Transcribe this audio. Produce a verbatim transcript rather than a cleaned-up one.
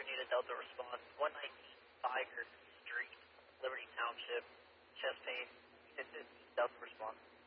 unit Delta response, one nineteen Tiger Street, Liberty Township, chest pain, this is Delta response.